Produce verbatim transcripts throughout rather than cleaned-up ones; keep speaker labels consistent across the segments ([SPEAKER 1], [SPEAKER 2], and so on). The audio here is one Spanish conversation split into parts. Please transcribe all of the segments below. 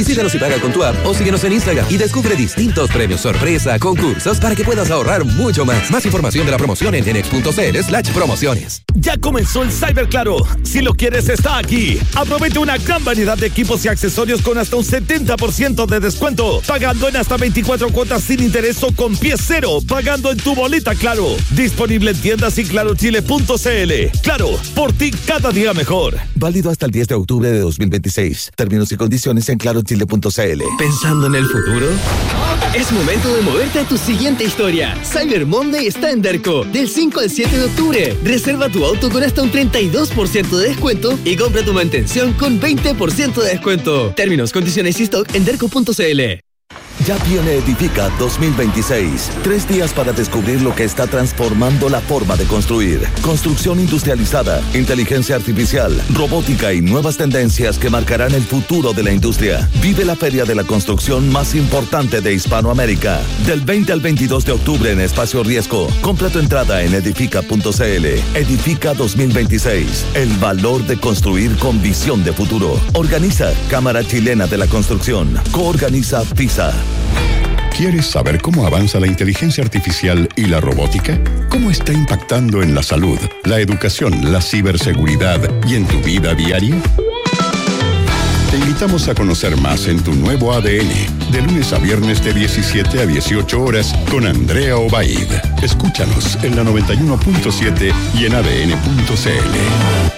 [SPEAKER 1] Visítanos y paga con tu app o síguenos en Instagram y descubre distintos premios sorpresa, concursos para que puedas ahorrar mucho más. Más información de la promoción en enex punto cl slash promociones.
[SPEAKER 2] Ya comenzó el Cyber Claro. Si lo quieres, está aquí. Aprovecha una gran variedad de equipos y accesorios con hasta un setenta por ciento de descuento. Pagando en hasta veinticuatro cuotas sin interés o con pie cero. Pagando en tu boleta Claro. Disponible en tiendas y claro chile punto cl. Claro, por ti cada día mejor.
[SPEAKER 3] Válido hasta el diez de octubre de dos mil veintiséis. Términos y condiciones en claro chile punto cl.
[SPEAKER 4] ¿Pensando en el futuro? Es momento de moverte a tu siguiente historia. Cyber Monday está en Derco. Del cinco al siete de octubre. Reserva tu auto con hasta un treinta y dos por ciento de descuento y compra tu mantención con veinte por ciento de descuento. Términos, condiciones y stock en derco punto cl.
[SPEAKER 3] Ya viene Edifica dos mil veintiséis. Tres días para descubrir lo que está transformando la forma de construir. Construcción industrializada, inteligencia artificial, robótica y nuevas tendencias que marcarán el futuro de la industria. Vive la feria de la construcción más importante de Hispanoamérica. Del veinte al veintidós de octubre en Espacio Riesgo. Compra tu entrada en edifica punto cl. Edifica dos mil veintiséis. El valor de construir con visión de futuro. Organiza Cámara Chilena de la Construcción. Coorganiza FISA.
[SPEAKER 5] ¿Quieres saber cómo avanza la inteligencia artificial y la robótica? ¿Cómo está impactando en la salud, la educación, la ciberseguridad y en tu vida diaria? Te invitamos a conocer más en tu nuevo A D N, de lunes a viernes de diecisiete a dieciocho horas con Andrea Obaid. Escúchanos en la noventa y uno punto siete y en a d n punto c l.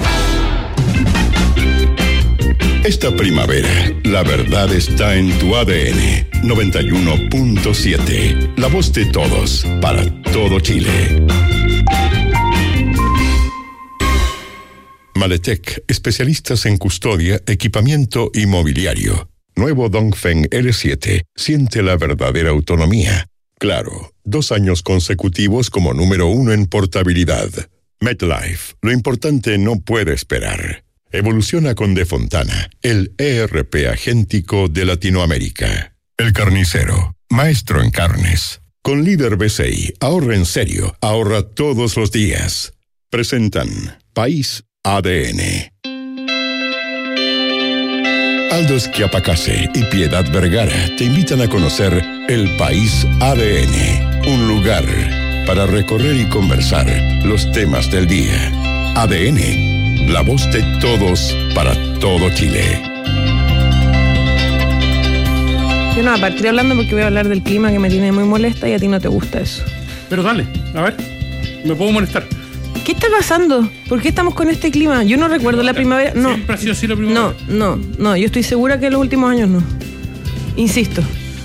[SPEAKER 5] Esta primavera, la verdad está en tu A D N. noventa y uno punto siete. La voz de todos, para todo Chile. Maletec, especialistas en custodia, equipamiento y mobiliario. Nuevo Dongfeng L siete. Siente la verdadera autonomía. Claro, dos años consecutivos como número uno en portabilidad. MetLife, lo importante no puede esperar. Evoluciona con De Fontana, el E R P agéntico de Latinoamérica. El Carnicero, maestro en carnes. Con Líder B C I, ahorra en serio, ahorra todos los días. Presentan País A D N. Aldo Schiapacase y Piedad Vergara te invitan a conocer el País A D N, un lugar para recorrer y conversar los temas del día. A D N. La voz de todos para todo Chile.
[SPEAKER 6] Yo no, a partir hablando porque voy a hablar del clima que me tiene muy molesta y a ti no te gusta eso.
[SPEAKER 7] Pero dale, a ver, me puedo molestar.
[SPEAKER 6] ¿Qué está pasando? ¿Por qué estamos con este clima? Yo no recuerdo la primavera. No.
[SPEAKER 7] Siempre ha sido así la primavera.
[SPEAKER 6] No, no, no. Yo estoy segura que en los últimos años no. Insisto.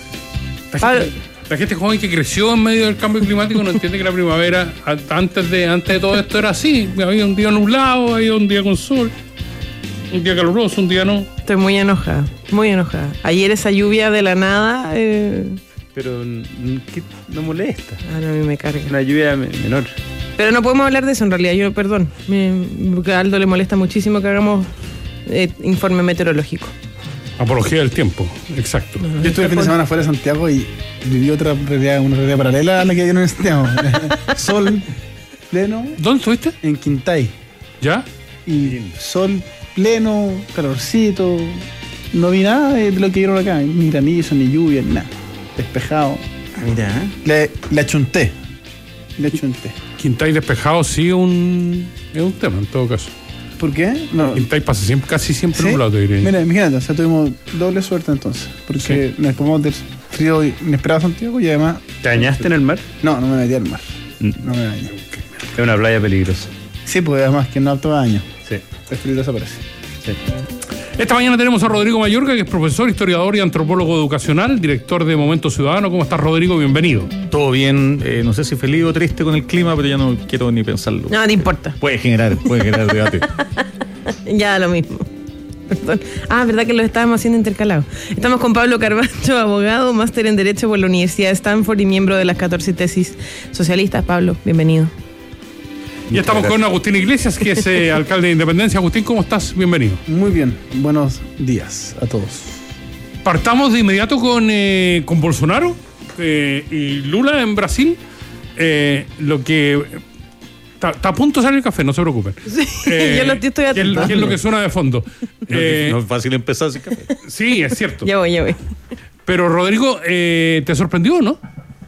[SPEAKER 7] La gente, la gente joven que creció en medio del cambio climático no entiende que la primavera, antes de, antes de todo esto, era así. Había un día nublado, había un día con sol, un día caluroso, un día no.
[SPEAKER 6] Estoy muy enojada, muy enojada. Ayer esa lluvia de la nada... Eh...
[SPEAKER 8] Pero ¿qué no molesta?
[SPEAKER 6] Ah, no, a mí me carga.
[SPEAKER 8] Una lluvia menor.
[SPEAKER 6] Pero no podemos hablar de eso en realidad, yo, perdón. Me, porque a Aldo le molesta muchísimo que hagamos eh, informe meteorológico.
[SPEAKER 7] Apología del tiempo, exacto.
[SPEAKER 9] No, yo estuve el fin de semana fuera de Santiago y viví otra realidad, una realidad paralela a la que hay en Santiago. Sol pleno.
[SPEAKER 7] ¿Dónde estuviste?
[SPEAKER 9] En Quintay.
[SPEAKER 7] ¿Ya?
[SPEAKER 9] Y sol pleno, calorcito. No vi nada de lo que vieron acá, ni granizo, ni lluvia, ni nada. Despejado.
[SPEAKER 8] Mira.
[SPEAKER 9] Le, le achunté. Le achunté.
[SPEAKER 7] Quintay despejado sí un, es un tema en todo caso.
[SPEAKER 9] ¿Por qué? No.
[SPEAKER 7] Quintay pasa siempre, casi siempre
[SPEAKER 9] ¿Sí?
[SPEAKER 7] nublado, te diría.
[SPEAKER 9] Mira, imagínate, o sea, tuvimos doble suerte entonces. Porque sí. Nos expomos del frío inesperado a Santiago y además...
[SPEAKER 8] ¿Te bañaste en el mar?
[SPEAKER 9] No, no me metí al mar. No me bañé.
[SPEAKER 8] Es una playa peligrosa.
[SPEAKER 9] Sí, pues además que no apto a baño.
[SPEAKER 8] Sí.
[SPEAKER 9] Es peligrosa, parece.
[SPEAKER 8] Sí.
[SPEAKER 7] Esta mañana tenemos a Rodrigo Mayorga, que es profesor, historiador y antropólogo educacional, director de Momento Ciudadano. ¿Cómo estás, Rodrigo? Bienvenido.
[SPEAKER 10] Todo bien, eh, no sé si feliz o triste con el clima, pero ya no quiero ni pensarlo.
[SPEAKER 6] No te importa.
[SPEAKER 10] Puede generar, puede generar debate.
[SPEAKER 6] Ya lo mismo. Perdón. Ah, verdad que lo estábamos haciendo intercalados. Estamos con Pablo Carballo, abogado, máster en Derecho por la Universidad de Stanford y miembro de las catorce tesis socialistas. Pablo, bienvenido.
[SPEAKER 7] Y estamos con Agustín Iglesias, que es eh, alcalde de Independencia. Agustín, ¿cómo estás? Bienvenido.
[SPEAKER 9] Muy bien, buenos días a todos.
[SPEAKER 7] Partamos de inmediato con, eh, con Bolsonaro eh, y Lula en Brasil. Eh, lo que Está, está a punto de salir el café, no se preocupen.
[SPEAKER 6] Sí, eh, yo lo estoy
[SPEAKER 7] atento. ¿Qué, es, ¿Qué es lo que suena de fondo?
[SPEAKER 10] No, eh, no es fácil empezar sin café.
[SPEAKER 7] Sí, es cierto.
[SPEAKER 6] Ya voy, ya voy.
[SPEAKER 7] Pero Rodrigo, eh, ¿te sorprendió, no?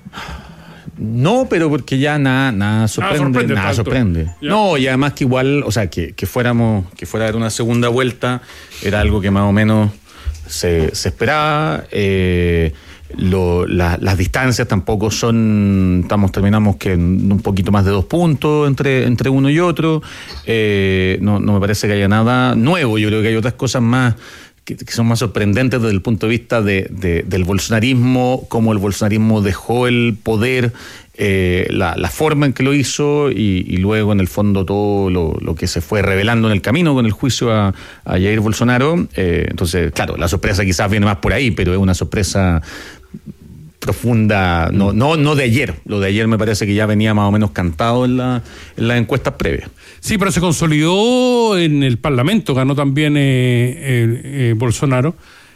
[SPEAKER 10] No, pero porque ya nada, nada sorprende, nada sorprende. Nada sorprende. No, y además que igual, o sea, que, que fuéramos, que fuera a haber una segunda vuelta, era algo que más o menos se, se esperaba. Eh, Lo, la, las distancias tampoco son, estamos terminamos que un poquito más de dos puntos entre, entre uno y otro. Eh, no, no me parece que haya nada nuevo. Yo creo que hay otras cosas más que, que son más sorprendentes desde el punto de vista de, de, del bolsonarismo, cómo el bolsonarismo dejó el poder, eh, la, la forma en que lo hizo y, y luego en el fondo todo lo, lo que se fue revelando en el camino con el juicio a, a Jair Bolsonaro. Eh, entonces, claro, la sorpresa quizás viene más por ahí, pero es una sorpresa profunda, no, no, no de ayer. Lo de ayer me parece que ya venía más o menos cantado en, la, en las encuestas previas.
[SPEAKER 7] Sí, pero se consolidó en el Parlamento, ganó también eh, eh, eh, Bolsonaro.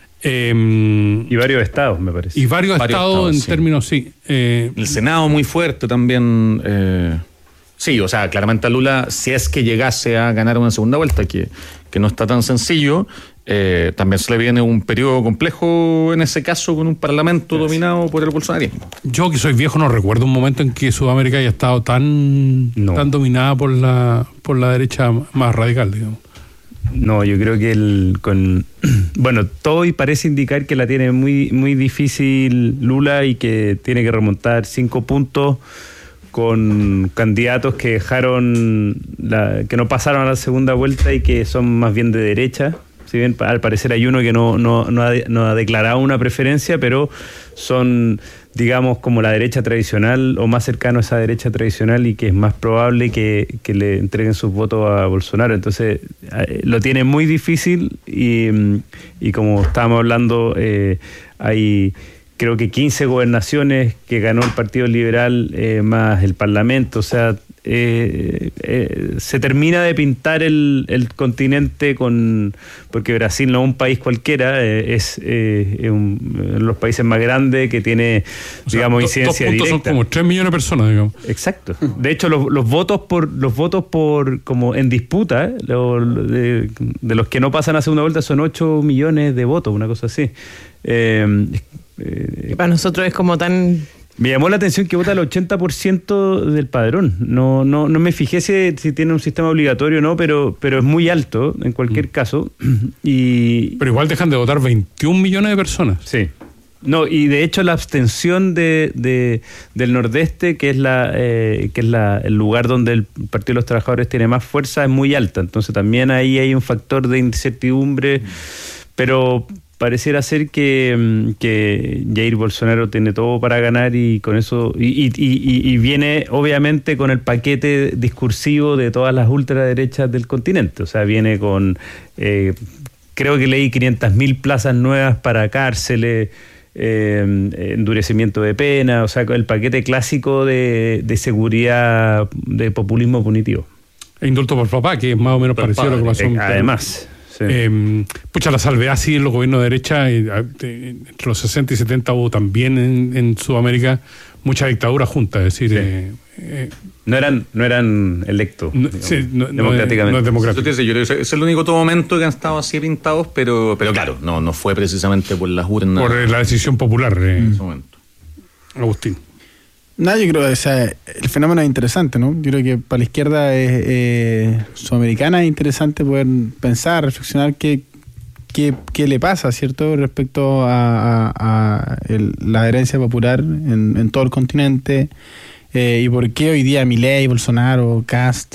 [SPEAKER 8] Eh, y varios estados, me parece.
[SPEAKER 7] Y varios, varios estados, estados en sí. términos, sí.
[SPEAKER 10] Eh, el Senado muy fuerte también. Eh, sí, o sea, claramente a Lula, si es que llegase a ganar una segunda vuelta, que, que no está tan sencillo, Eh, también se le viene un periodo complejo en ese caso con un parlamento Gracias. dominado por el bolsonarismo.
[SPEAKER 7] Yo que soy viejo no recuerdo un momento en que Sudamérica haya estado tan, no. tan dominada por la por la derecha más radical, digamos.
[SPEAKER 8] No, yo creo que el con bueno, todo y parece indicar que la tiene muy muy difícil Lula y que tiene que remontar cinco puntos con candidatos que dejaron la, que no pasaron a la segunda vuelta y que son más bien de derecha. Si bien al parecer hay uno que no, no, no, ha, no ha declarado una preferencia, pero son, digamos, como la derecha tradicional o más cercano a esa derecha tradicional y que es más probable que, que le entreguen sus votos a Bolsonaro. Entonces, lo tiene muy difícil y, y como estábamos hablando, eh, hay creo que quince gobernaciones que ganó el Partido Liberal eh, más el Parlamento, o sea, Eh, eh, se termina de pintar el, el continente con, porque Brasil no es un país cualquiera, eh, es eh, un, uno de los países más grandes que tiene, o sea, digamos, do, incidencia
[SPEAKER 7] dos puntos
[SPEAKER 8] directa.
[SPEAKER 7] Son como tres millones de personas, digamos.
[SPEAKER 8] Exacto. De hecho, los, los votos por los votos por como en disputa, eh, lo, de, de los que no pasan a segunda vuelta son ocho millones de votos, una cosa así. Eh,
[SPEAKER 6] eh, para nosotros es como tan...
[SPEAKER 8] Me llamó la atención que vota el ochenta por ciento del padrón. No, no, no me fijé si, si tiene un sistema obligatorio o no, pero, pero es muy alto en cualquier mm. caso. Y...
[SPEAKER 7] Pero igual dejan de votar veintiún millones de personas.
[SPEAKER 8] Sí. No, y de hecho la abstención de, de del Nordeste, que es la eh, que es la, el lugar donde el Partido de los Trabajadores tiene más fuerza, es muy alta. Entonces también ahí hay un factor de incertidumbre, mm. pero... pareciera ser que, que Jair Bolsonaro tiene todo para ganar y con eso y, y, y, y viene obviamente con el paquete discursivo de todas las ultraderechas del continente. O sea, viene con, eh, creo que leí quinientas mil plazas nuevas para cárceles, eh, endurecimiento de pena, o sea, el paquete clásico de, de seguridad, de populismo punitivo.
[SPEAKER 7] E indulto por papá, que es más o menos por parecido padre, a lo que pasó.
[SPEAKER 8] Eh, además...
[SPEAKER 7] Sí. Eh, pucha, la salvedad sí en los gobiernos de derecha, eh, eh, entre los sesenta y setenta hubo también en, en Sudamérica mucha dictadura junta, es decir, sí. eh, eh,
[SPEAKER 8] no eran no eran electos
[SPEAKER 7] no, sí, no,
[SPEAKER 8] democráticamente.
[SPEAKER 7] No es democrático.
[SPEAKER 10] Yo creo que es el único todo momento que han estado así pintados, pero pero claro, no no fue precisamente por las urnas.
[SPEAKER 7] Por la decisión popular eh, en ese momento. Agustín.
[SPEAKER 9] No, yo creo que o sea, el fenómeno es interesante, ¿no? Yo creo que para la izquierda es, eh, sudamericana es interesante poder pensar, reflexionar qué, qué, qué le pasa, ¿cierto? Respecto a, a, a el, la herencia popular en, en todo el continente eh, y por qué hoy día Milei, Bolsonaro, Cast,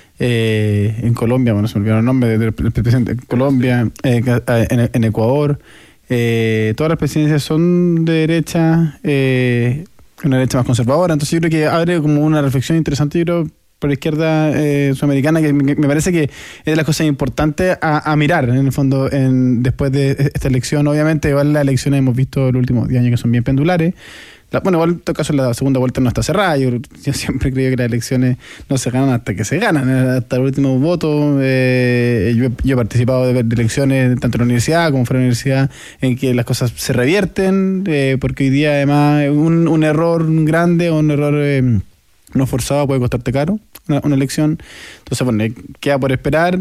[SPEAKER 9] eh, en Colombia, bueno, se me olvidó el nombre del presidente, en Colombia, eh, en, en Ecuador, eh, todas las presidencias son de derecha, eh, una derecha más conservadora. Entonces yo creo que abre como una reflexión interesante, yo creo, por la izquierda eh, sudamericana, que me, me parece que es de las cosas importantes a, a mirar, en el fondo, en, después de esta elección. Obviamente, igual las elecciones hemos visto los últimos diez años que son bien pendulares. La, bueno, igual en todo caso la segunda vuelta no está cerrada. Yo, yo siempre creo que las elecciones no se ganan hasta que se ganan, hasta el último voto. Eh, yo, yo he participado de, de elecciones tanto en la universidad como fuera de la universidad en que las cosas se revierten, eh, porque hoy día además un, un error grande o un error eh, no forzado puede costarte caro. una, una elección. Entonces, bueno, queda por esperar.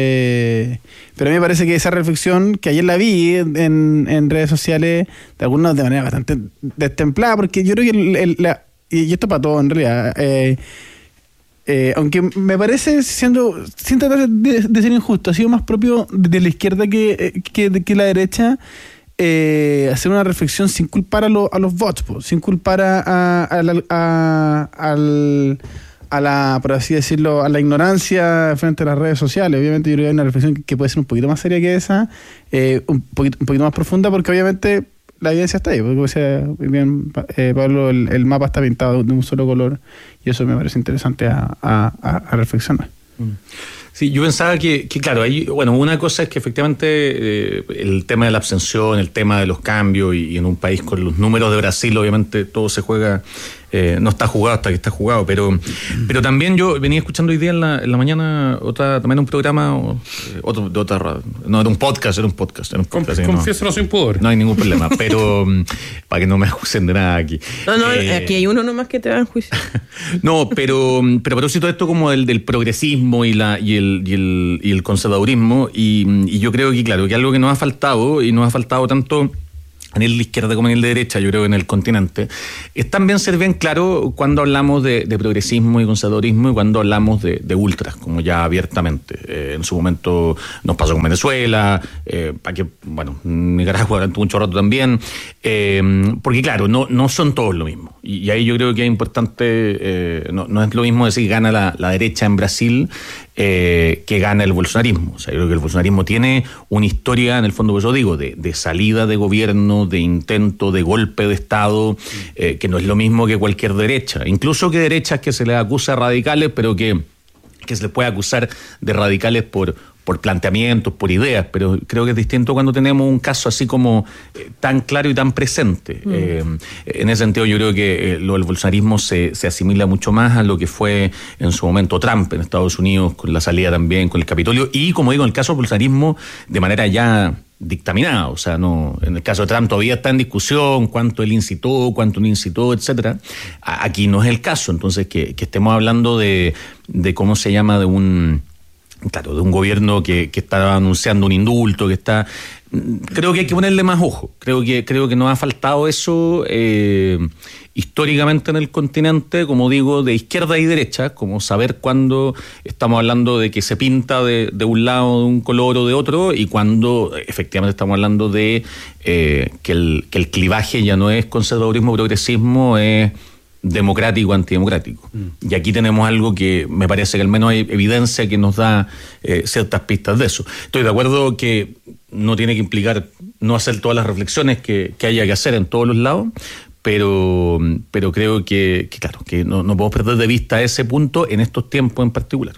[SPEAKER 9] Eh, pero a mí me parece que esa reflexión, que ayer la vi en, en redes sociales, de algunos de manera bastante destemplada, porque yo creo que, el, el, la, y esto para todo en realidad, eh, eh, aunque me parece, siendo sin tratar de, de ser injusto, ha sido más propio de la izquierda que, que, que la derecha, eh, hacer una reflexión sin culpar a, lo, a los bots, po, sin culpar a, a, a, la, a, al, a la, por así decirlo, a la ignorancia frente a las redes sociales. Obviamente yo creo que hay una reflexión que, que puede ser un poquito más seria que esa, eh, un, poquito, un poquito más profunda, porque obviamente la evidencia está ahí, porque como decía bien eh, Pablo, el, el mapa está pintado de un solo color, y eso me parece interesante a, a, a reflexionar.
[SPEAKER 10] Sí, yo pensaba que, que claro, hay, bueno, una cosa es que efectivamente eh, el tema de la abstención, el tema de los cambios, y, y en un país con los números de Brasil, obviamente todo se juega, eh, no está jugado hasta que está jugado, pero pero también yo venía escuchando hoy día en la, en la mañana otra también un programa, eh, otro, de otra, no, era un podcast, era un podcast. Era un podcast
[SPEAKER 7] Confiésalo sin pudor.
[SPEAKER 10] No hay ningún problema, pero para que no me acusen de nada aquí.
[SPEAKER 6] No, no, eh, aquí hay uno nomás que te va en juicio.
[SPEAKER 10] No, pero, pero a propósito de esto como del, del progresismo y, la, y, el, y, el, y el conservadurismo, y, y yo creo que, claro, que algo que nos ha faltado, y nos ha faltado tanto en el de izquierda como en el de derecha, yo creo que en el continente, es también ser bien claro cuando hablamos de, de progresismo y conservadurismo y cuando hablamos de, de ultras, como ya abiertamente. Eh, en su momento nos pasó con Venezuela, eh, para que, bueno, Nicaragua durante mucho rato también, eh, porque claro, no, no son todos lo mismo. Y, y ahí yo creo que es importante, eh, no, no es lo mismo decir que gana la, la derecha en Brasil, Eh, que gana el bolsonarismo. O sea, yo creo que el bolsonarismo tiene una historia, en el fondo, por eso digo, de, de salida de gobierno, de intento de golpe de Estado, eh, que no es lo mismo que cualquier derecha. Incluso que derechas que se les acusa de radicales, pero que, que se les puede acusar de radicales por por planteamientos, por ideas, pero creo que es distinto cuando tenemos un caso así como eh, tan claro y tan presente. Mm. Eh, en ese sentido yo creo que eh, lo del bolsonarismo se, se asimila mucho más a lo que fue en su momento Trump en Estados Unidos, con la salida también, con el Capitolio, y como digo, en el caso del bolsonarismo, de manera ya dictaminada. O sea, no, en el caso de Trump todavía está en discusión cuánto él incitó, cuánto no incitó, etcétera. Aquí no es el caso, entonces que, que estemos hablando de, de cómo se llama, de un... Claro, de un gobierno que, que está anunciando un indulto, que está... Creo que hay que ponerle más ojo. Creo que creo que nos ha faltado eso eh, históricamente en el continente, como digo, de izquierda y derecha, como saber cuándo estamos hablando de que se pinta de, de un lado de un color o de otro, y cuando efectivamente estamos hablando de eh, que, el, que el clivaje ya no es conservadurismo, progresismo, es democrático, antidemocrático. Mm. Y aquí tenemos algo que me parece que al menos hay evidencia que nos da eh, ciertas pistas de eso. Estoy de acuerdo que no tiene que implicar no hacer todas las reflexiones que, que haya que hacer en todos los lados, pero, pero creo que, que claro, que no, no podemos perder de vista ese punto en estos tiempos en particular.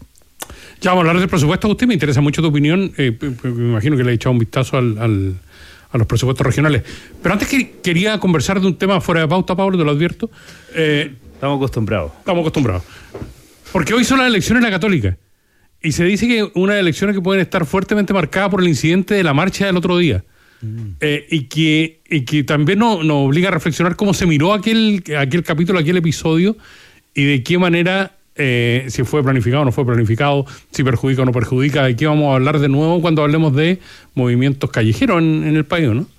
[SPEAKER 7] Ya vamos a hablar del presupuesto, Agustín, me interesa mucho tu opinión, eh, me imagino que le he echado un vistazo al... al a los presupuestos regionales. Pero antes que quería conversar de un tema fuera de pauta, Pablo, te lo advierto. Eh,
[SPEAKER 8] estamos acostumbrados.
[SPEAKER 7] Estamos acostumbrados. Porque hoy son las elecciones en la Católica. Y se dice que unas elecciones que pueden estar fuertemente marcadas por el incidente de la marcha del otro día. Mm. Eh, y, que, y que también nos, nos obliga a reflexionar cómo se miró aquel, aquel capítulo, aquel episodio, y de qué manera... Eh, si fue planificado o no fue planificado, si perjudica o no perjudica, de qué vamos a hablar de nuevo cuando hablemos de movimientos callejeros en, en el país, ¿no?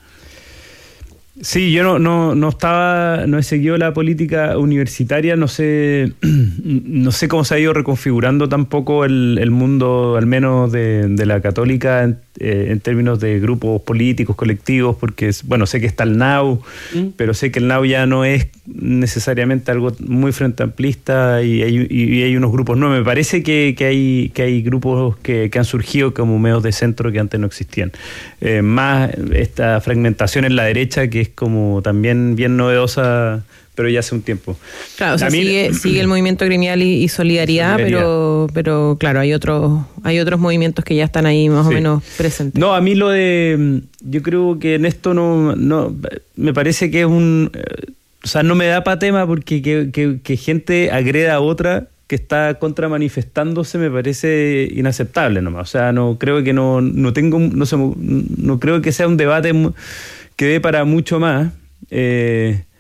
[SPEAKER 8] Sí, yo no, no, no estaba, no he seguido la política universitaria, no sé, no sé cómo se ha ido reconfigurando tampoco el, el mundo, al menos de, de la católica, en, eh, en términos de grupos políticos, colectivos, porque, bueno, sé que está el N A U, ¿Mm? pero sé que el N A U ya no es necesariamente algo muy frente amplista, y hay, y hay unos grupos nuevos. Me parece que, que hay que hay grupos que, que han surgido como medios de centro que antes no existían. Eh, más esta fragmentación en la derecha, que es como también bien novedosa, pero ya hace un tiempo.
[SPEAKER 6] Claro, o sea, mí, sigue, sigue el movimiento gremial y, y solidaridad, solidaridad, pero pero claro, hay otros hay otros movimientos que ya están ahí más sí. o menos presentes.
[SPEAKER 8] No, a mí lo de... Yo creo que en esto no... no me parece que es un... O sea, no me da para tema, porque que, que, que gente agreda a otra que está contramanifestándose me parece inaceptable nomás. O sea, no creo que no, no tengo... No, sé, no creo que sea un debate que dé para mucho más. Eh,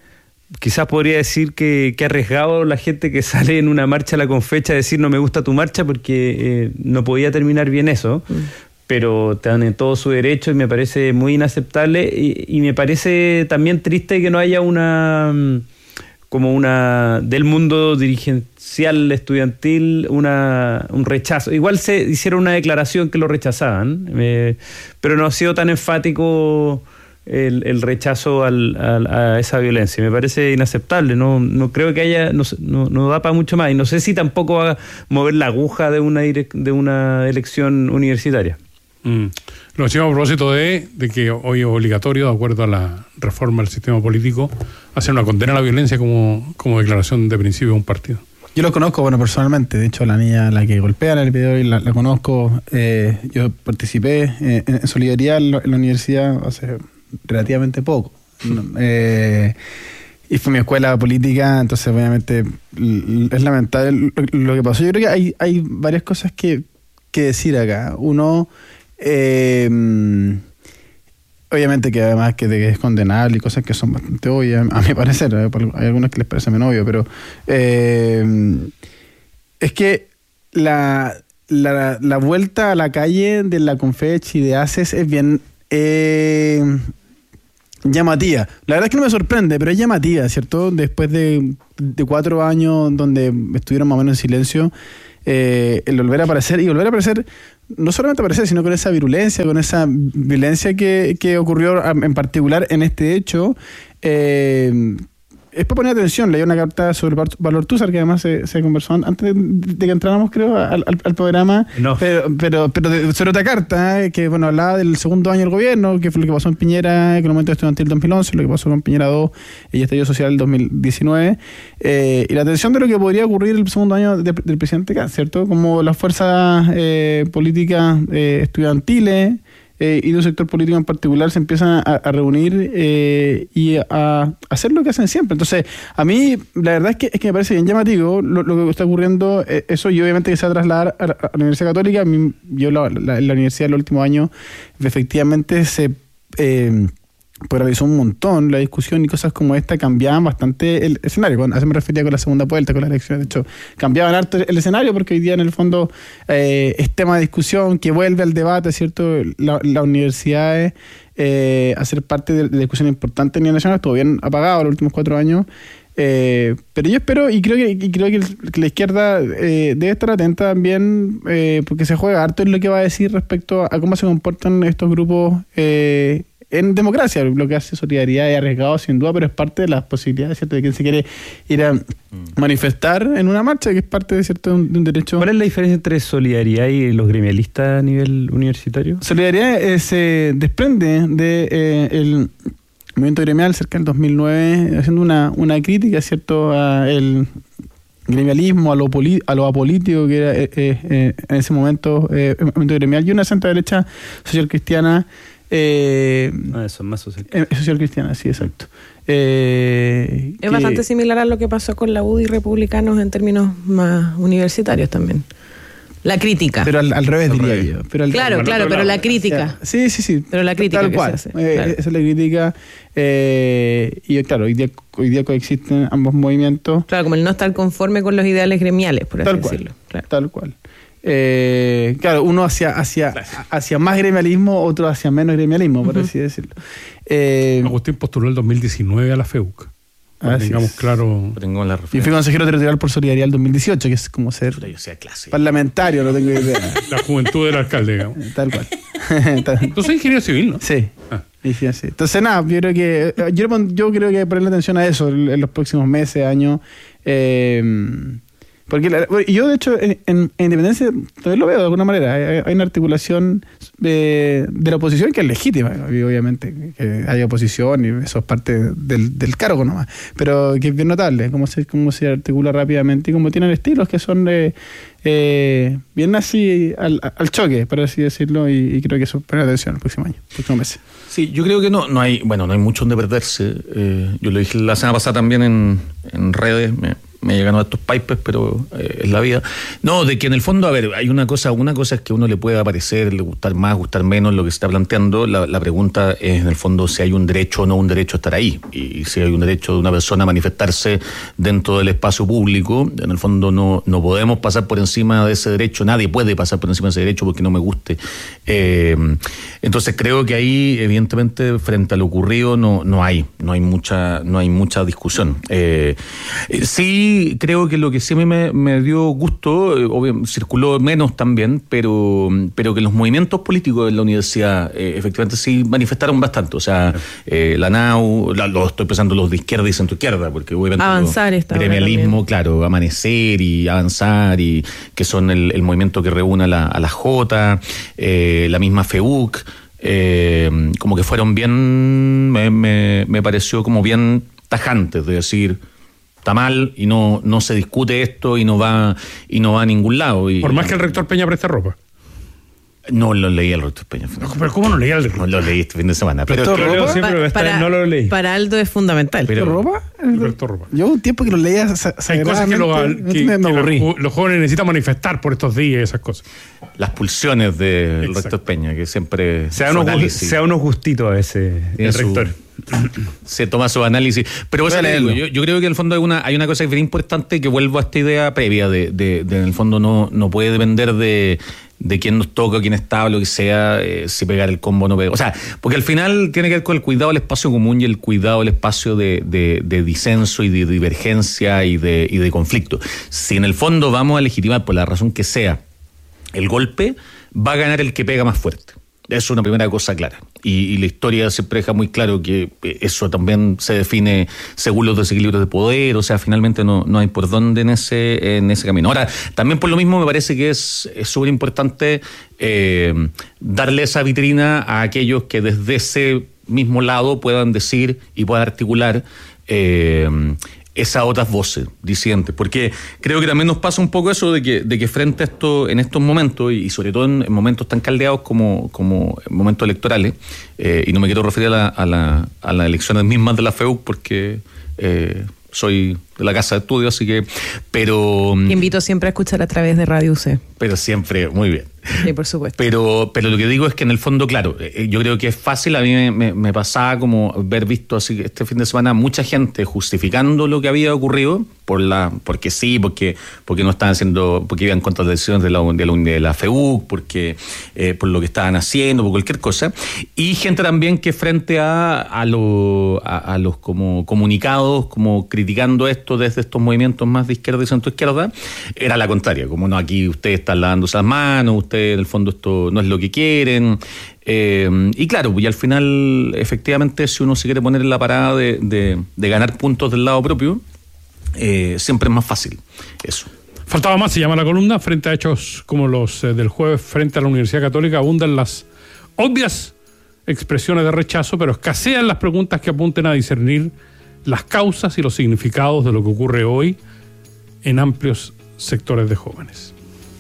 [SPEAKER 8] quizás podría decir que, que ha arriesgado la gente que sale en una marcha a la Confecha a decir no me gusta tu marcha porque eh, no podía terminar bien eso, mm. pero están en todo su derecho y me parece muy inaceptable y, y me parece también triste que no haya una como una del mundo dirigencial estudiantil una un rechazo. Igual se hicieron una declaración que lo rechazaban, eh, pero no ha sido tan enfático El, el rechazo al, al, a esa violencia. Me parece inaceptable. No, no creo que haya, no, no, no da para mucho más. Y no sé si tampoco va a mover la aguja de una, direc- de una elección universitaria.
[SPEAKER 7] Mm. Lo decimos a propósito de, de que hoy es obligatorio, de acuerdo a la reforma del sistema político, hacer una condena a la violencia como, como declaración de principio de un partido.
[SPEAKER 9] Yo lo conozco, bueno, personalmente. De hecho, la niña a la que golpean en el video, la, la conozco. Eh, yo participé eh, en solidaridad en la, en la universidad hace relativamente poco. eh, y fue mi escuela política, entonces obviamente es lamentable lo que pasó. Yo creo que hay, hay varias cosas que, que decir acá. Uno, eh, obviamente que además que es condenable y cosas que son bastante obvias, a mi parecer, ¿eh? Hay algunas que les parece menos obvio, pero eh, es que la, la, la vuelta a la calle de la Confech y de ACES es bien eh, llamativa. La verdad es que no me sorprende, pero es llamativa, ¿cierto? Después de, de cuatro años donde estuvieron más o menos en silencio, eh, el volver a aparecer, y volver a aparecer, no solamente aparecer, sino con esa virulencia, con esa violencia que, que ocurrió en particular en este hecho, eh, es para poner atención. Leí una carta sobre Pablo Ortúzar, que además se, se conversó antes de que entráramos, creo, al, al, al programa, no. pero, pero, pero de, sobre otra carta, eh, que bueno, hablaba del segundo año del gobierno, que fue lo que pasó en Piñera, con el momento estudiantil del dos mil once, lo que pasó con Piñera dos y estallido social del dos mil diecinueve, eh, y la atención de lo que podría ocurrir el segundo año de, del presidente Kast, ¿cierto? Como las fuerzas eh, políticas eh, estudiantiles Eh, y de un sector político en particular se empiezan a, a reunir eh, y a, a hacer lo que hacen siempre. Entonces, a mí la verdad es que, es que me parece bien llamativo lo, lo que está ocurriendo, eh, eso, y obviamente que se va a trasladar a, a la Universidad Católica. A mí, yo la, la, en la universidad en los últimos años efectivamente se eh, polarizó un montón la discusión, y cosas como esta cambiaban bastante el escenario. A eso me refería con la segunda vuelta, con las elecciones. De hecho, cambiaban harto el escenario porque hoy día en el fondo eh, es tema de discusión que vuelve al debate, ¿cierto? La, la universidad eh, a ser parte de, de discusión importante a nivel nacional. Estuvo bien apagado los últimos cuatro años. Eh, pero yo espero y creo que, y creo que, el, que la izquierda eh, debe estar atenta también, eh, porque se juega harto en lo que va a decir respecto a cómo se comportan estos grupos eh, en democracia. Lo que hace Solidaridad es arriesgado sin duda, pero es parte de las posibilidades, ¿cierto?, de quien se quiere ir a manifestar en una marcha, que es parte de cierto de un, de un derecho.
[SPEAKER 8] ¿Cuál es la diferencia entre Solidaridad y los gremialistas a nivel universitario?
[SPEAKER 9] Solidaridad eh, se desprende de eh, el movimiento gremial cerca del dos mil nueve, haciendo una, una crítica, ¿cierto?, a el gremialismo, a lo, poli, a lo apolítico que era eh, eh, en ese momento eh, el movimiento gremial, y una centro derecha social cristiana. Eh,
[SPEAKER 8] ah, eso, más social.
[SPEAKER 9] Eh, social cristiana, sí, exacto. Eh,
[SPEAKER 6] es que, bastante similar a lo que pasó con la U D I y republicanos en términos más universitarios también. La crítica.
[SPEAKER 9] Pero al, al revés, al diría revés. yo. Pero al,
[SPEAKER 6] claro, claro, pero la crítica.
[SPEAKER 9] Sí, sí, sí.
[SPEAKER 6] Pero la crítica
[SPEAKER 9] tal
[SPEAKER 6] que
[SPEAKER 9] cual.
[SPEAKER 6] se hace.
[SPEAKER 9] Eh,
[SPEAKER 6] claro.
[SPEAKER 9] Esa es la crítica. Eh, y claro, hoy día, hoy día coexisten ambos movimientos.
[SPEAKER 6] Claro, como el no estar conforme con los ideales gremiales, por así
[SPEAKER 9] tal cual,
[SPEAKER 6] decirlo. Claro.
[SPEAKER 9] Tal cual. Eh, claro, uno hacia, hacia, hacia más gremialismo, otro hacia menos gremialismo, por uh-huh. así decirlo.
[SPEAKER 7] Eh, Agustín postuló el dos mil diecinueve a la FEUC. Tengamos claro.
[SPEAKER 10] Tengo la
[SPEAKER 9] y fui consejero territorial por Solidaridad el dos mil dieciocho, que es como ser parlamentario, no tengo idea.
[SPEAKER 7] La juventud del alcalde, digamos.
[SPEAKER 9] Tal cual.
[SPEAKER 7] Tú sos ingeniero civil, ¿no?
[SPEAKER 9] Sí. Ah. Sí. Entonces, nada, yo creo que yo, yo creo que ponerle atención a eso en los próximos meses, años. Eh, Porque la, yo, de hecho, en, en, en Independencia también lo veo de alguna manera. Hay, hay una articulación de, de la oposición que es legítima, obviamente. Que haya oposición y eso es parte del, del cargo nomás. Pero que es bien notable cómo se, cómo se articula rápidamente y cómo tienen estilos que son eh, eh, bien así al, al choque, por así decirlo. Y, y creo que eso pone atención el próximo año, el próximo mes.
[SPEAKER 10] Sí, yo creo que no, no hay, bueno, no hay mucho donde perderse. Eh, yo lo dije la semana pasada también en, en redes. Me, me llegan a estos pipes, pero eh, es la vida. No, de que en el fondo, a ver, hay una cosa, una cosa es que a uno le puede parecer, le gustar más, gustar menos lo que se está planteando. La, la pregunta es, en el fondo, si hay un derecho o no un derecho a estar ahí. Y si hay un derecho de una persona a manifestarse dentro del espacio público, en el fondo no, no podemos pasar por encima de ese derecho, nadie puede pasar por encima de ese derecho porque no me guste. Eh, entonces creo que ahí, evidentemente, frente a lo ocurrido, no, no hay, no hay mucha, no hay mucha discusión. Eh, sí, creo que lo que sí a mí me, me dio gusto, eh, obviamente, circuló menos también, pero, pero que los movimientos políticos en la universidad eh, efectivamente sí manifestaron bastante. O sea, eh, la N A U, la, lo estoy pensando los de izquierda y centro izquierda, porque obviamente
[SPEAKER 6] Avanzar está
[SPEAKER 10] gremialismo, claro, Amanecer y Avanzar, y que son el, el movimiento que reúne a la, a la J, eh, la misma FEUC, eh, como que fueron bien, me, me, me pareció como bien tajantes de decir, está mal y no, no se discute esto y no va y no va a ningún lado. Y,
[SPEAKER 7] por más que el rector Peña preste ropa.
[SPEAKER 10] No lo leí el rector Peña.
[SPEAKER 7] No, pero ¿cómo no leí el rector?
[SPEAKER 10] No lo leí este fin de semana. Pero,
[SPEAKER 9] ¿Prestó
[SPEAKER 10] pero
[SPEAKER 9] ropa?
[SPEAKER 10] siempre
[SPEAKER 6] Pa- para,
[SPEAKER 8] no lo leí.
[SPEAKER 6] Para Aldo es fundamental.
[SPEAKER 10] Pero-
[SPEAKER 9] ¿Ropa?
[SPEAKER 7] Prestó ropa.
[SPEAKER 9] Yo un tiempo que lo leía sa-
[SPEAKER 7] Hay cosas que, lo,
[SPEAKER 9] sagradamente,
[SPEAKER 7] que,
[SPEAKER 9] me, me
[SPEAKER 7] que
[SPEAKER 9] aburrí.
[SPEAKER 7] los, los jóvenes necesitan manifestar por estos días y esas cosas.
[SPEAKER 10] las pulsiones del
[SPEAKER 7] Exacto.
[SPEAKER 10] rector Peña, que siempre
[SPEAKER 8] Sea
[SPEAKER 10] su
[SPEAKER 8] unos,
[SPEAKER 10] análisis.
[SPEAKER 8] sea unos gustitos a ese
[SPEAKER 10] Tiene
[SPEAKER 8] el
[SPEAKER 10] su-
[SPEAKER 8] rector.
[SPEAKER 10] se toma su análisis. Pero
[SPEAKER 9] Voy a
[SPEAKER 10] eso te digo,
[SPEAKER 9] leerlo.
[SPEAKER 10] yo, yo creo que en el fondo hay una, hay una cosa bien importante que vuelvo a esta idea previa de, de, de en el fondo no, no puede depender de, de quién nos toca, quién está, o lo que sea, eh, si pegar el combo o no pegar. O sea, porque al final tiene que ver con el cuidado del espacio común y el cuidado del espacio de, de, de disenso y de divergencia y de, y de conflicto. Si en el fondo vamos a legitimar, por la razón que sea, el golpe, va a ganar el que pega más fuerte. Eso es una primera cosa clara. Y, y la historia siempre deja muy claro que eso también se define según los desequilibrios de poder. O sea, finalmente no, no hay por dónde en ese, en ese camino. Ahora, también por lo mismo me parece que es súper importante eh, darle esa vitrina a aquellos que desde ese mismo lado puedan decir y puedan articular eh, esas otras voces disidentes, porque creo que también nos pasa un poco eso de que, de que frente a esto, en estos momentos, y sobre todo en, en momentos tan caldeados como, como en momentos electorales, eh, y no me quiero referir a, la, a, la, a las elecciones mismas de la FEUC porque eh, soy de la casa de estudio, así que, pero...
[SPEAKER 6] Te invito siempre a escuchar a través de Radio U C.
[SPEAKER 10] Pero siempre, muy bien.
[SPEAKER 6] Sí, por supuesto.
[SPEAKER 10] Pero, pero lo que digo es que en el fondo, claro, eh, yo creo que es fácil, a mí me, me, me pasaba como ver visto así que este fin de semana mucha gente justificando lo que había ocurrido, por la, porque sí, porque, porque no estaban haciendo, porque iban contra las decisiones de la, de la, de la FEUC, porque eh, por lo que estaban haciendo, por cualquier cosa, y gente también que frente a, a, lo, a, a los como comunicados, como criticando esto desde estos movimientos más de izquierda y centro izquierda, era la contraria, como no, aquí ustedes están lavándose las manos, ustedes en el fondo esto no es lo que quieren, eh, y claro, y al final efectivamente si uno se quiere poner en la parada de, de, de ganar puntos del lado propio, eh, siempre es más fácil eso.
[SPEAKER 7] Faltaba más, se llama la columna. Frente a hechos como los eh, del jueves frente a la Universidad Católica abundan las obvias expresiones de rechazo, pero escasean las preguntas que apunten a discernir las causas y los significados de lo que ocurre hoy en amplios sectores de jóvenes.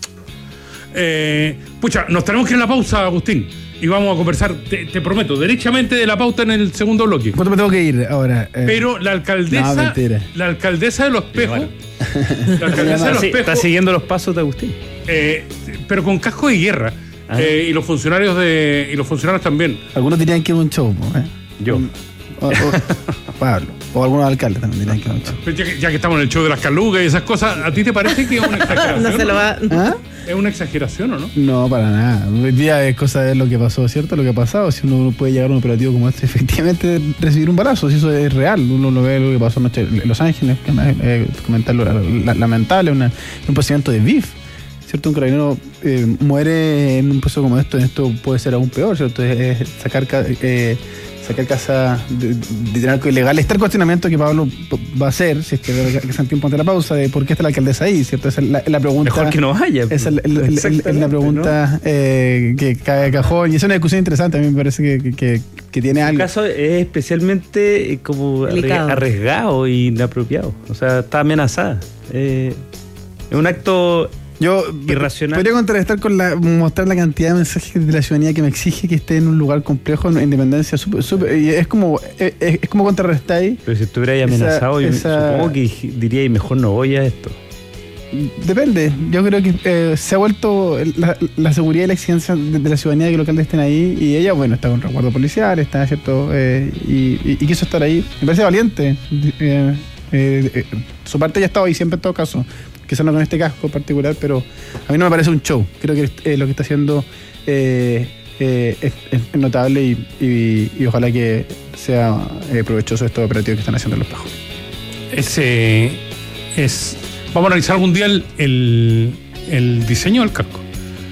[SPEAKER 7] Eh, pucha, nos tenemos que ir a la pausa, Agustín, y vamos a conversar, te, te prometo, derechamente de la pauta en el segundo bloque.
[SPEAKER 9] ¿Cuánto me tengo que ir ahora? Eh,
[SPEAKER 7] Pero la alcaldesa,
[SPEAKER 9] no, mentira.
[SPEAKER 7] la alcaldesa de Los Espejos, la alcaldesa de Los
[SPEAKER 8] Sí,
[SPEAKER 7] Espejos,
[SPEAKER 8] está siguiendo los pasos de Agustín.
[SPEAKER 7] eh, pero con casco de guerra,
[SPEAKER 8] Ah.
[SPEAKER 7] eh, y los funcionarios de y los funcionarios también.
[SPEAKER 9] Algunos dirían que es un show, ¿eh?
[SPEAKER 8] Yo.
[SPEAKER 9] O, o- Pablo. O algunos alcaldes también dirían que es un show.
[SPEAKER 7] Pero Ya que, ya que estamos en el show de las calugas y esas cosas, ¿a ti te parece que es una exageración?
[SPEAKER 6] No se lo va.
[SPEAKER 9] ¿Ah?
[SPEAKER 7] ¿Es una exageración o no?
[SPEAKER 9] No, para nada. Hoy día es cosa de lo que pasó, ¿cierto? Lo que ha pasado. Si uno puede llegar a un operativo como este, efectivamente recibir un balazo, si eso es real. Uno lo ve lo que pasó anoche en Los Ángeles, que es eh, comentarlo la- la- lamentable, una, un procedimiento de B I F. ¿Cierto? Un carabinero eh, muere en un proceso como esto, esto puede ser aún peor, ¿cierto? Es, es sacar, ca- eh, sacar casa de, de tener algo ilegal. Está el cuestionamiento que Pablo va a hacer, si es que, que Santiago ponte la pausa, de por qué está la alcaldesa ahí, ¿cierto? Esa es la, la pregunta.
[SPEAKER 8] Mejor que no vaya.
[SPEAKER 9] Esa es la, la- la- la- la pregunta eh, que cae de cajón. Y es una discusión interesante, a mí me parece que, que, que tiene
[SPEAKER 8] El
[SPEAKER 9] algo.
[SPEAKER 8] caso es especialmente eh, como
[SPEAKER 6] Delicado.
[SPEAKER 8] arre- arriesgado e inapropiado. O sea, está amenazada. Eh, es un acto
[SPEAKER 9] Yo
[SPEAKER 8] irracional.
[SPEAKER 9] Podría contrarrestar con la mostrar la cantidad de mensajes de la ciudadanía que me exige que esté en un lugar complejo, en independencia, super, super, y es como es, es como contrarrestar ahí.
[SPEAKER 8] Pero si estuvierais amenazado, esa, esa... supongo que diría, mejor no voy a esto.
[SPEAKER 9] Depende, yo creo que eh, se ha vuelto la, la seguridad y la exigencia de, de la ciudadanía de que los alcaldes estén ahí, y ella, bueno, está con resguardo policial, está, ¿cierto? Eh, y, y, y quiso estar ahí. Me parece valiente. Eh, eh, eh, su parte ya ha estado ahí siempre en todo caso, quizás no con este casco en particular, pero a mí no me parece un show. Creo que eh, lo que está haciendo eh, eh, es, es notable y, y, y ojalá que sea eh, provechoso estos operativos que están haciendo en Los Pajos.
[SPEAKER 7] Ese es... Vamos a analizar algún día el, el, el diseño del casco.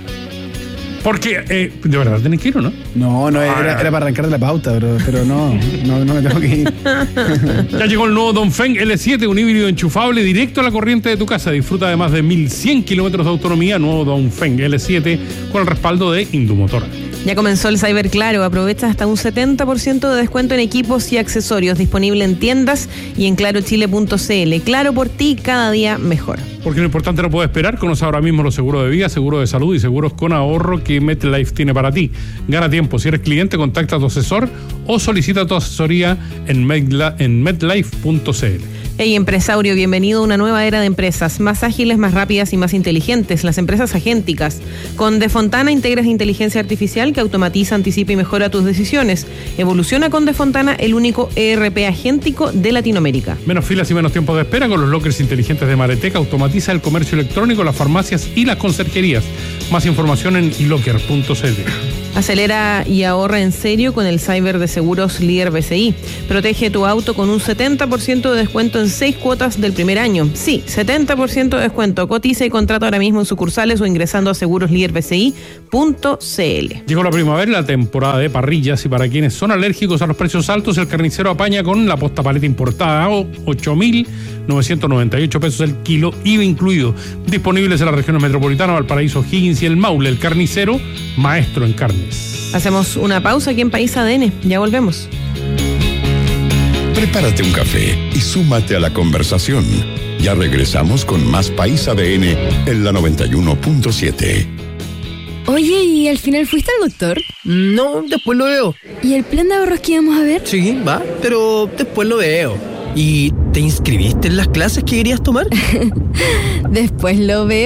[SPEAKER 7] Porque, eh, de verdad, tenés que ir, ¿o no?
[SPEAKER 9] No, no, era, era para arrancar de la pauta, pero, pero no, no, no me tengo que ir.
[SPEAKER 7] Ya llegó el nuevo Dongfeng L siete, un híbrido enchufable directo a la corriente de tu casa. Disfruta de más de mil cien kilómetros de autonomía. Nuevo Dongfeng L siete con el respaldo de Indumotor.
[SPEAKER 6] Ya comenzó el Cyber Claro. Aprovecha hasta un setenta por ciento de descuento en equipos y accesorios, disponible en tiendas y en claro chile punto c l. Claro, por ti, cada día mejor.
[SPEAKER 7] Porque lo importante no puede esperar. Conoce ahora mismo los seguros de vida, seguro de salud y seguros con ahorro que MetLife tiene para ti. Gana tiempo. Si eres cliente, contacta a tu asesor o solicita tu asesoría en, Medla, en metlife punto c l.
[SPEAKER 6] Hey, empresario, bienvenido a una nueva era de empresas más ágiles, más rápidas y más inteligentes, las empresas agénticas. Con Defontana integras inteligencia artificial que automatiza, anticipa y mejora tus decisiones. Evoluciona con Defontana, el único E R P agéntico de Latinoamérica.
[SPEAKER 7] Menos filas y menos tiempo de espera con los lockers inteligentes de Maretek. Automatiza el comercio electrónico, las farmacias y las conserjerías. Más información en ilocker punto c l.
[SPEAKER 6] Acelera y ahorra en serio con el cyber de seguros líder B C I. Protege tu auto con un setenta por ciento de descuento en seis cuotas del primer año. Sí, setenta por ciento de descuento. Cotiza y contrata ahora mismo en sucursales o ingresando a seguros líder b c i punto c l.
[SPEAKER 7] Llegó la primavera, la temporada de parrillas, y para quienes son alérgicos a los precios altos, el carnicero apaña con la posta paleta importada a ocho mil novecientos noventa y ocho pesos el kilo, I V A incluido. Disponibles en las regiones metropolitanas, Valparaíso, Higgins y el Maule. El carnicero, maestro en carnes.
[SPEAKER 6] Hacemos una pausa aquí en País A D N. Ya volvemos.
[SPEAKER 5] Prepárate un café y súmate a la conversación. Ya regresamos con más País A D N en la noventa y uno punto siete.
[SPEAKER 11] Oye, ¿y al final fuiste al doctor?
[SPEAKER 12] No, después lo veo.
[SPEAKER 11] ¿Y el plan de ahorros que íbamos a ver?
[SPEAKER 12] Sí, va, pero después lo veo. ¿Y te inscribiste en las clases que querías tomar?
[SPEAKER 11] Después lo veo.